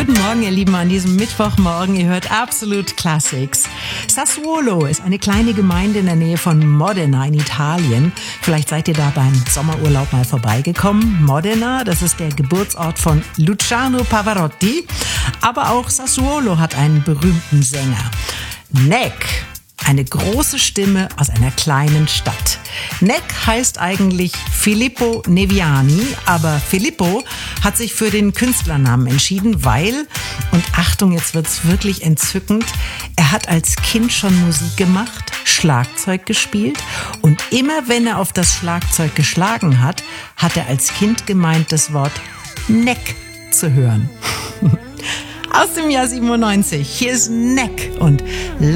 Guten Morgen, ihr Lieben, an diesem Mittwochmorgen. Ihr hört Absolut Classics. Sassuolo ist eine kleine Gemeinde in der Nähe von Modena in Italien. Vielleicht seid ihr da beim Sommerurlaub mal vorbeigekommen. Modena, das ist der Geburtsort von Luciano Pavarotti. Aber auch Sassuolo hat einen berühmten Sänger. Neck. Eine große Stimme aus einer kleinen Stadt. Neck heißt eigentlich Filippo Neviani, aber Filippo hat sich für den Künstlernamen entschieden, weil, und Achtung, jetzt wird's wirklich entzückend, er hat als Kind schon Musik gemacht, Schlagzeug gespielt und immer wenn er auf das Schlagzeug geschlagen hat, hat er als Kind gemeint, das Wort Neck zu hören. Aus dem Jahr 97, hier ist Neck und